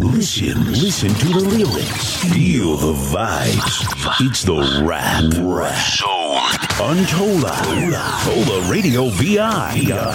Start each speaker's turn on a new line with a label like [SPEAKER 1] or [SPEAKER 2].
[SPEAKER 1] Listen to the lyrics. Feel the vibes. It's the Rap Zone. Untola. Tola Radio VI.